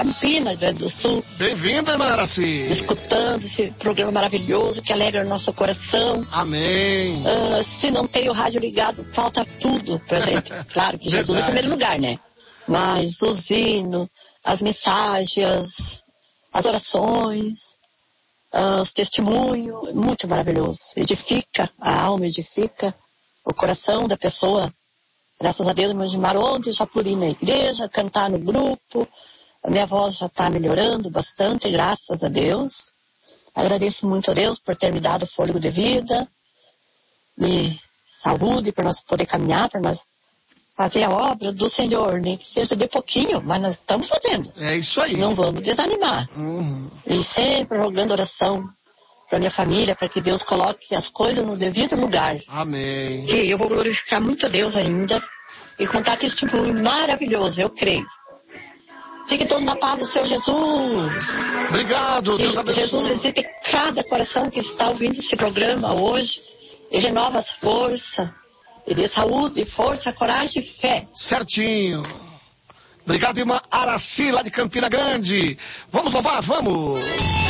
Campinas, Grande do Sul. Bem-vinda, irmã Araci. Escutando esse programa maravilhoso que alegra o nosso coração. Amém. Se não tem o rádio ligado, falta tudo pra gente. Claro que Jesus é em primeiro lugar, né? Mas os hinos, as mensagens, as orações, os testemunhos, muito maravilhoso. Edifica a alma, edifica o coração da pessoa. Graças a Deus, meus irmãos, onde já pude ir na igreja, cantar no grupo. A minha voz já está melhorando bastante, graças a Deus. Agradeço muito a Deus por ter me dado fôlego de vida, de saúde, para nós poder caminhar, para nós fazer a obra do Senhor, nem que seja de pouquinho, mas nós estamos fazendo. É isso aí. Não vamos desanimar. E sempre rogando oração para minha família, para que Deus coloque as coisas no devido lugar. Amém. E eu vou glorificar muito a Deus ainda e contar testemunho maravilhoso, eu creio. Fique todo na paz do Senhor Jesus. Obrigado, Deus abençoe. Jesus visite cada coração que está ouvindo esse programa hoje. Ele renova as forças. Ele dê saúde, força, coragem e fé. Certinho. Obrigado, irmã Araci, lá de Campina Grande. Vamos louvar, vamos.